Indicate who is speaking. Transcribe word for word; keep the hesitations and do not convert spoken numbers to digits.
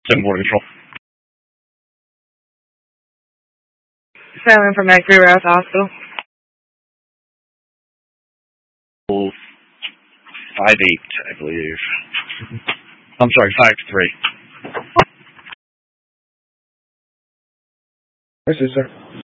Speaker 1: seven Border Control.
Speaker 2: Seven from X zero to hospital.
Speaker 1: Five eight, I believe. I'm sorry, five three.
Speaker 3: This is sir.